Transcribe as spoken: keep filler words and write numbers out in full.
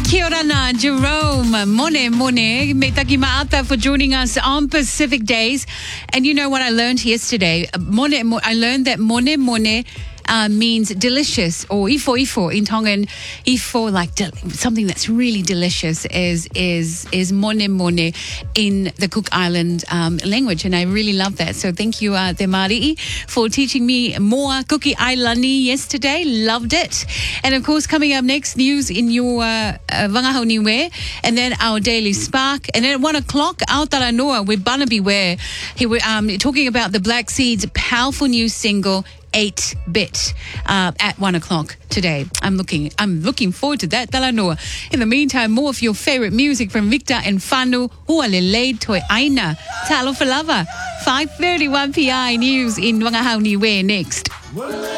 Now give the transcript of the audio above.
Kia ora na, Jerome. Mone, mone. Me taki ma'ata for joining us on Pacific Days. And you know what I learned yesterday? Mone, mo- I learned that mone, mone uh, means delicious, or ifo, ifo in Tongan. Ifo, like del- something that's really delicious, is is is mone, mone in the Cook Island um, language. And I really love that. So thank you, uh, Te Māri'i, for teaching me more Cookie Islandi yesterday. Loved it. And of course, coming up next, news in your uh, uh, Wangahau Ware, and then our Daily Spark. And then at one o'clock, Aotearoa Noa with Barnaby Ware. He was um, talking about the Black Seeds' powerful new single, eight bit, uh, at one o'clock today. I'm looking I'm looking forward to that. Talanoa. In the meantime, more of your favorite music from Victor and Whanu. Hualele toi aina. Talo for lava. five thirty-one P I news in Wangahau Ware next.